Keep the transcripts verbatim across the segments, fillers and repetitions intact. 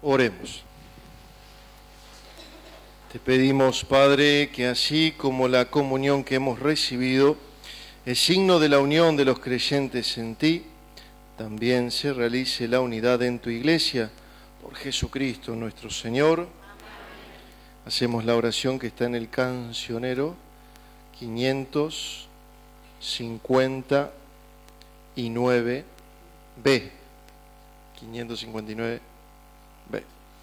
Oremos. Te pedimos, Padre, que así como la comunión que hemos recibido es signo de la unión de los creyentes en ti, también se realice la unidad en tu Iglesia, por Jesucristo nuestro Señor. Amén. Hacemos la oración que está en el cancionero quinientos cincuenta y nueve B. quinientos cincuenta y nueve B.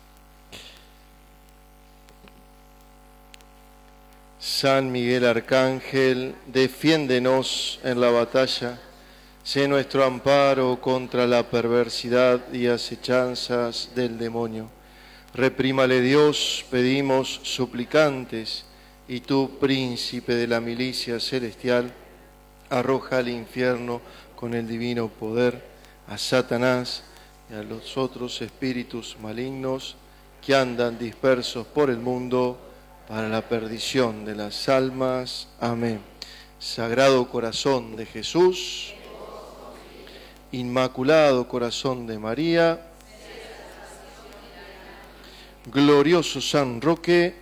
San Miguel Arcángel, defiéndenos en la batalla, sé nuestro amparo contra la perversidad y acechanzas del demonio. Reprímale Dios, pedimos suplicantes, y tú, príncipe de la milicia celestial, arroja al infierno con el divino poder a Satanás y a los otros espíritus malignos que andan dispersos por el mundo para la perdición de las almas. Amén. Sagrado corazón de Jesús, Inmaculado corazón de María, glorioso San Roque.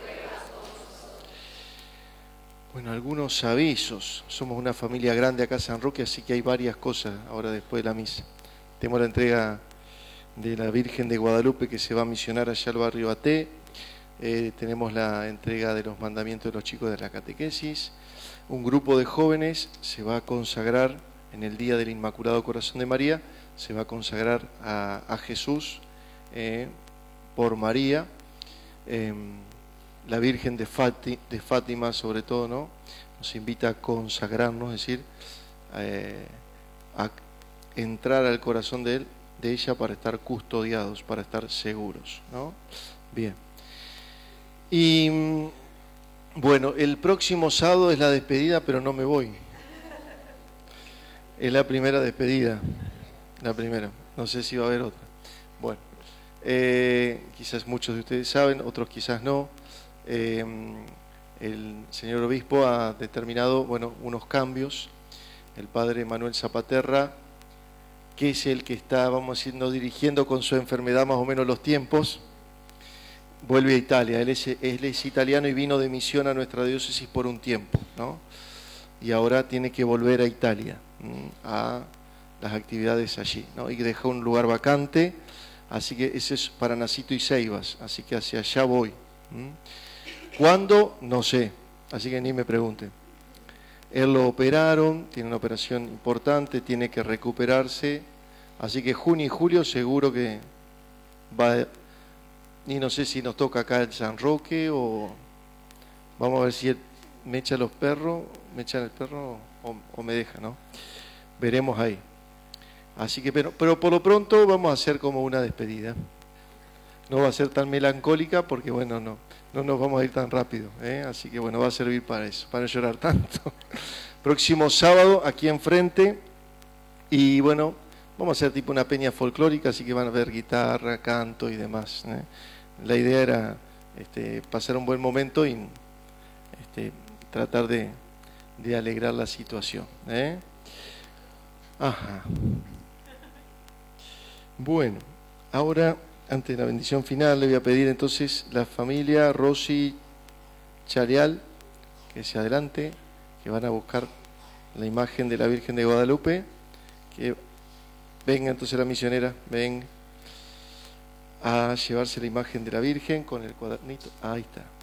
Bueno, algunos avisos. Somos una familia grande acá en San Roque, así que hay varias cosas ahora después de la misa. Tenemos la entrega de la Virgen de Guadalupe que se va a misionar allá al barrio Até. Eh, tenemos la entrega de los mandamientos de los chicos de la catequesis. Un grupo de jóvenes se va a consagrar en el Día del Inmaculado Corazón de María, se va a consagrar a, a Jesús eh, por María. Eh, la Virgen de, Fati, de Fátima, sobre todo, ¿no?, nos invita a consagrarnos, es decir, eh, a entrar al corazón de él, de ella, para estar custodiados, para estar seguros, ¿no? Bien. Y bueno, el próximo sábado es la despedida, pero no me voy. Es la primera despedida, la primera. No sé si va a haber otra. Bueno, eh, quizás muchos de ustedes saben, otros quizás no. Eh, el señor obispo ha determinado, bueno, unos cambios. El padre Manuel Zapaterra, que es el que está, vamos diciendo, dirigiendo con su enfermedad más o menos los tiempos, vuelve a Italia. Él es, él es italiano y vino de misión a nuestra diócesis por un tiempo, ¿no? Y ahora tiene que volver a Italia, a las actividades allí, ¿no? Y dejó un lugar vacante, así que ese es para Nacito y Ceibas, así que hacia allá voy. ¿Cuándo? No sé, así que ni me pregunten. Él lo operaron, tiene una operación importante, tiene que recuperarse, así que junio y julio seguro que va, y no sé si nos toca acá el San Roque o vamos a ver si él me echa los perros, me echan el perro o, o me deja, ¿no? Veremos ahí. Así que, pero, pero por lo pronto vamos a hacer como una despedida. No va a ser tan melancólica porque, bueno, no, no nos vamos a ir tan rápido, ¿eh? Así que, bueno, va a servir para eso, para no llorar tanto. Próximo sábado, aquí enfrente, y bueno, vamos a hacer tipo una peña folclórica, así que van a ver guitarra, canto y demás, ¿eh? La idea era este, pasar un buen momento y este, tratar de, de alegrar la situación, ¿eh? Ajá. Bueno, ahora, antes de la bendición final, le voy a pedir entonces la familia Rosy Charial que se adelante, que van a buscar la imagen de la Virgen de Guadalupe, que venga entonces la misionera, ven a llevarse la imagen de la Virgen con el cuadernito. Ahí está.